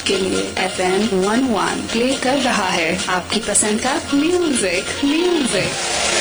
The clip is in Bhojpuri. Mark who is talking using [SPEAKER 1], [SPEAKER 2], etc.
[SPEAKER 1] आपके लिए FM 11 प्ले कर रहा है आपकी पसंद का म्यूजिक।